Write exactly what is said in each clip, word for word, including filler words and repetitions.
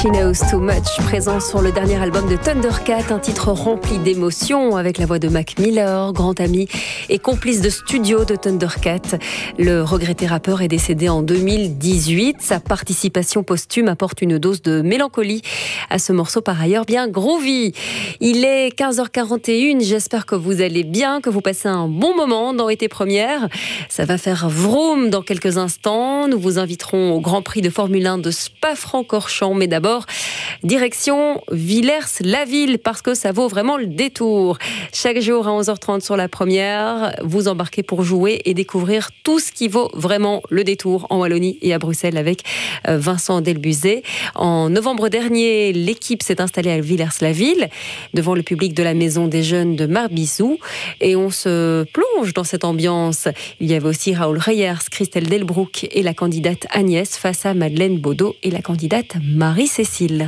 She Knows Too Much, présent sur le dernier album de Thundercat, un titre rempli d'émotions avec la voix de Mac Miller, grand ami et complice de studio de Thundercat. Le regretté rappeur est décédé en deux mille dix-huit. Sa participation posthume apporte une dose de mélancolie à ce morceau par ailleurs bien groovy. Il est quinze heures quarante et une, j'espère que vous allez bien, que vous passez un bon moment dans Été Première. Ça va faire vroom dans quelques instants. Nous vous inviterons au Grand Prix de Formule un de Spa-Francorchamps, mais d'abord, direction Villers-la-Ville, parce que ça vaut vraiment le détour. Chaque jour à onze heures trente sur la première, vous embarquez pour jouer et découvrir tout ce qui vaut vraiment le détour en Wallonie et à Bruxelles avec Vincent Delbuzet. En novembre dernier, l'équipe s'est installée à Villers-la-Ville, devant le public de la Maison des Jeunes de Marbizou, et on se plonge dans cette ambiance. Il y avait aussi Raoul Reyers, Christelle Delbrouck et la candidate Agnès face à Madeleine Baudot et la candidate Marie-Cécile.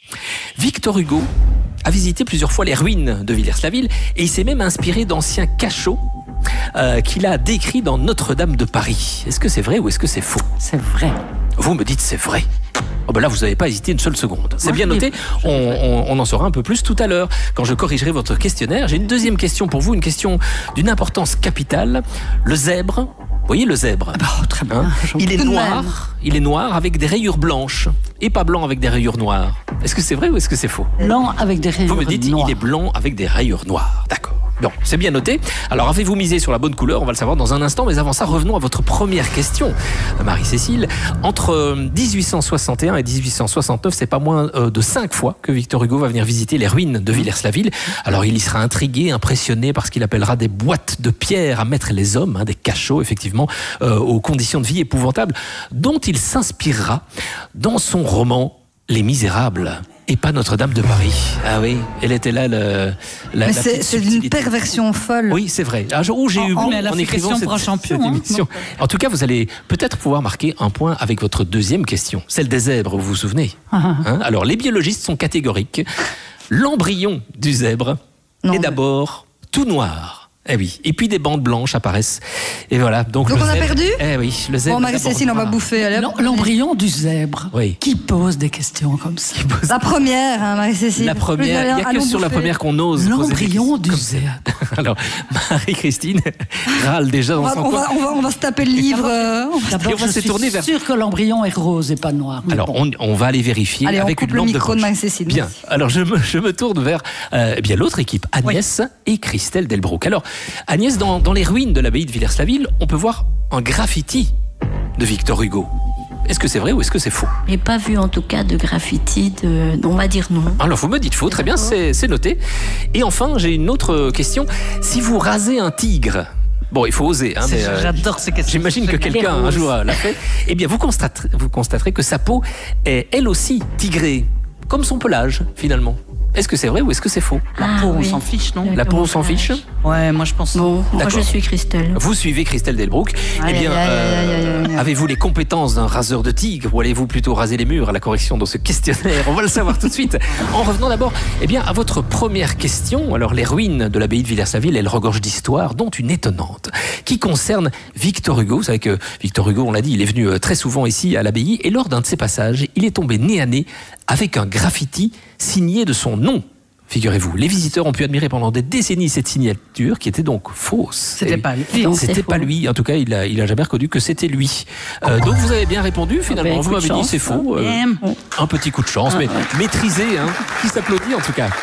Victor Hugo a visité plusieurs fois les ruines de Villers-la-Ville et il s'est même inspiré d'anciens cachots euh, qu'il a décrits dans Notre-Dame de Paris. Est-ce que c'est vrai ou est-ce que c'est faux ? C'est vrai. Vous me dites c'est vrai. Oh ben là, vous n'avez pas hésité une seule seconde. C'est bien noté, on, on, on en saura un peu plus tout à l'heure, quand je corrigerai votre questionnaire. J'ai une deuxième question pour vous, une question d'une importance capitale. Le zèbre, vous voyez le zèbre, oh, très bien. Hein, il est noir, il est noir avec des rayures blanches, et pas blanc avec des rayures noires. Est-ce que c'est vrai ou est-ce que c'est faux ? Blanc avec des rayures noires. Vous me dites, noires. il est blanc avec des rayures noires. D'accord. Bon, c'est bien noté. Alors, avez-vous misé sur la bonne couleur ? On va le savoir dans un instant. Mais avant ça, revenons à votre première question, Marie-Cécile. Entre dix-huit cent soixante et un et dix-huit cent soixante-neuf, c'est pas moins de cinq fois que Victor Hugo va venir visiter les ruines de Villers-la-Ville. Alors, il y sera intrigué, impressionné par ce qu'il appellera des boîtes de pierre à mettre les hommes, hein, des cachots, effectivement, euh, aux conditions de vie épouvantables, dont il s'inspirera dans son roman Les Misérables. Et pas Notre-Dame de Paris. Ah oui, elle était là. Le, la, mais c'est, c'est une perversion folle. Oui, c'est vrai. Un jour où j'ai en, eu bon en, en écrivant cette, cette hein, émission. En tout cas, vous allez peut-être pouvoir marquer un point avec votre deuxième question, celle des zèbres. Vous vous souvenez ? Ah. Hein ? Alors, les biologistes sont catégoriques. L'embryon du zèbre non, est d'abord tout noir. Eh oui. Et puis des bandes blanches apparaissent. Et voilà. Donc, donc le on zèbre, a perdu ? Eh oui, le zèbre. Bon, Marie-Cécile, on va bouffer. Allez, l'embryon du zèbre. Oui. Qui pose des questions comme ça ? Pose... La première, hein, Marie-Cécile. La première. Il n'y a que sur la première qu'on ose. L'embryon du zèbre. Alors, Marie-Christine râle déjà dans on va, son on coin. Va, on, va, on va se taper le livre. Euh, on va D'abord, on va je se suis tourner vers... sûre que l'embryon est rose et pas noir. Alors, bon. on, on va aller vérifier Allez, avec on coupe une lampe le micro de, de Marie-Cécile. Bien. Alors, je me, je me tourne vers euh, bien l'autre équipe, Agnès oui. et Christelle Delbrouck. Alors, Agnès, dans, dans les ruines de l'abbaye de Villers-la-Ville, on peut voir un graffiti de Victor Hugo. Est-ce que c'est vrai ou est-ce que c'est faux ? J'ai pas vu en tout cas de graffiti, de... on va dire non. Alors vous me dites faux, très bien, c'est, c'est noté. Et enfin, j'ai une autre question. Si vous rasez un tigre, bon, il faut oser, hein, mais euh, j'adore ces questions. J'imagine que quelqu'un un jour l'a fait. Eh bien, vous constaterez, vous constaterez que sa peau est elle aussi tigrée, comme son pelage finalement. Est-ce que c'est vrai ou est-ce que c'est faux ? La peau, ah, on oui. s'en fiche, non ? La peau, on s'en fiche ? Ouais, moi je pense. Bon, moi je suis Christelle. Vous suivez Christelle Delbrouck. Aïe, eh bien, aïe, aïe, euh, aïe, aïe, aïe. avez-vous les compétences d'un raseur de tigre ou allez-vous plutôt raser les murs à la correction dans ce questionnaire ? On va le savoir tout de suite. En revenant d'abord, eh bien, à votre première question. Alors, les ruines de l'abbaye de Villers-la-Ville, elles regorgent d'histoires, dont une étonnante, qui concerne Victor Hugo. Vous savez que Victor Hugo, on l'a dit, il est venu très souvent ici à l'abbaye et lors d'un de ses passages, il est tombé nez à nez avec un graffiti signé de son nom. Figurez-vous, les visiteurs ont pu admirer pendant des décennies cette signature qui était donc fausse. C'était pas lui. Non, c'était pas lui. En tout cas, il a, il a jamais reconnu que c'était lui. Euh, donc vous avez bien répondu finalement. Ben, vous m'avez dit c'est faux. Euh, un petit coup de chance, mais maîtrisé, hein, qui s'applaudit en tout cas.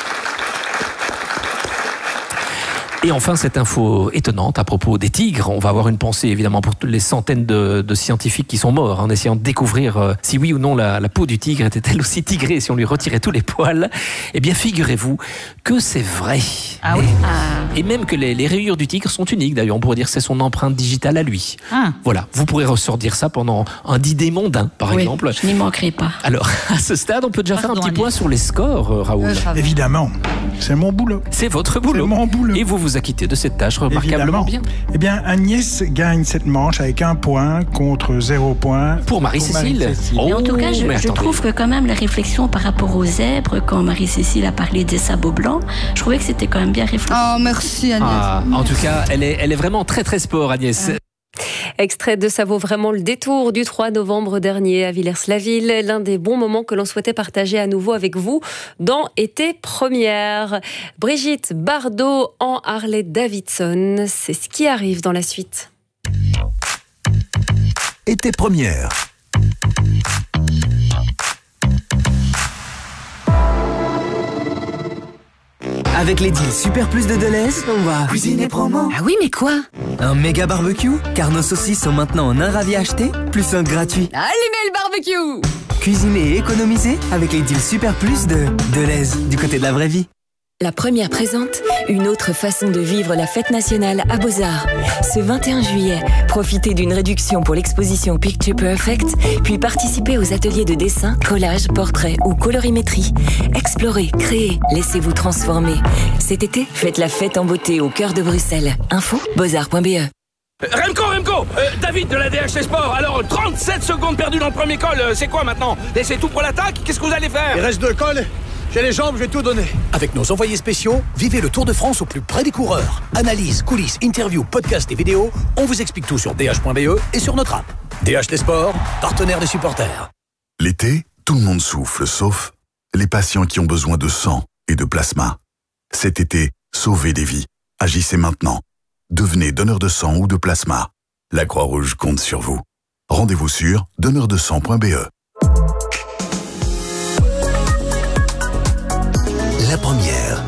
Et enfin, cette info étonnante à propos des tigres. On va avoir une pensée évidemment pour les centaines de, de scientifiques qui sont morts en essayant de découvrir euh, si oui ou non la, la peau du tigre était-elle aussi tigrée si on lui retirait tous les poils. Eh bien, figurez-vous que c'est vrai. Ah oui. Et, Ah. et même que les, les rayures du tigre sont uniques. D'ailleurs, on pourrait dire que c'est son empreinte digitale à lui. Ah. Voilà. Vous pourrez ressortir ça pendant un dîner mondain, par Oui, exemple. je n'y manquerai pas. Alors, à ce stade, on peut déjà Pardon, faire un petit Agnès. point sur les scores, euh, Raoul. Euh, ça va. Évidemment, c'est mon boulot. C'est votre boulot. C'est mon boulot. Et vous vous acquittez de cette tâche remarquablement Évidemment. bien. Eh bien, Agnès gagne cette manche avec un point contre zéro point. Pour Marie-Cécile. Marie-Cécile. Mais en tout cas, je, mais je attendez. trouve que quand même la réflexion par rapport aux zèbres, quand Marie-Cécile a parlé des sabots blancs, je trouvais que c'était quand même bien réfléchi. Oh, merci Agnès. Ah, en tout cas, elle est, elle est vraiment très très sport, Agnès. Extrait de Ça vaut vraiment le détour du trois novembre dernier à Villers-la-Ville. L'un des bons moments que l'on souhaitait partager à nouveau avec vous dans Été Première. Brigitte Bardot en Harley Davidson. C'est ce qui arrive dans la suite. Été Première. Avec les deals Super Plus de Deleuze, on va cuisiner promo. Ah oui, mais quoi? Un méga barbecue, car nos saucisses sont maintenant en un ravi acheté, plus un gratuit. Allumez le barbecue! Cuisiner et économiser avec les deals Super Plus de Deleuze, du côté de la vraie vie. La première présente une autre façon de vivre la fête nationale à Beaux-Arts. Ce vingt et un juillet, profitez d'une réduction pour l'exposition Picture Perfect, puis participez aux ateliers de dessin, collage, portrait ou colorimétrie. Explorez, créez, laissez-vous transformer. Cet été, faites la fête en beauté au cœur de Bruxelles. Info, beaux-arts point b e. Remco, Remco euh, David de la D H T Sport. Alors, trente-sept secondes perdues dans le premier col, euh, c'est quoi maintenant? Laissez tout pour l'attaque? Qu'est-ce que vous allez faire? Il reste deux cols. J'ai les jambes, je vais tout donner. Avec nos envoyés spéciaux, vivez le Tour de France au plus près des coureurs. Analyse, coulisses, interviews, podcasts et vidéos, on vous explique tout sur d h point b e et sur notre app. D H T Sport, partenaire des supporters. L'été, tout le monde souffle, sauf les patients qui ont besoin de sang et de plasma. Cet été, sauvez des vies. Agissez maintenant. Devenez donneur de sang ou de plasma. La Croix-Rouge compte sur vous. Rendez-vous sur donneur de sang point b e. La Première.